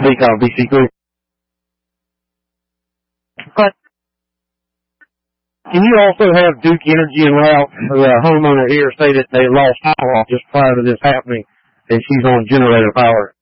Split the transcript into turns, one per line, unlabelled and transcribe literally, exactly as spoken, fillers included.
They call B C Creek.
But
can you also have Duke Energy and Ralph, the homeowner here, say that they lost power just prior to this happening, and she's on generator power?